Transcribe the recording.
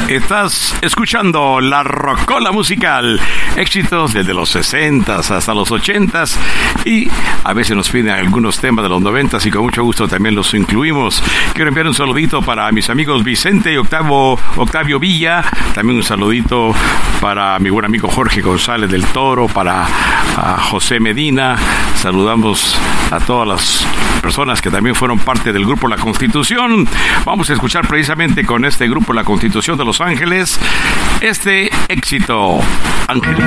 Estás escuchando La Rocola Musical, éxitos desde los 60s hasta los 80s y a veces nos piden algunos temas de los 90s y con mucho gusto también los incluimos. Quiero enviar un saludito para mis amigos Vicente y Octavio Villa, también un saludito para mi buen amigo Jorge González del Toro, para José Medina. Saludamos a todas las personas que también fueron parte del grupo La Constitución. Vamos a escuchar precisamente con este grupo La Constitución de Los Ángeles este éxito, Ángel.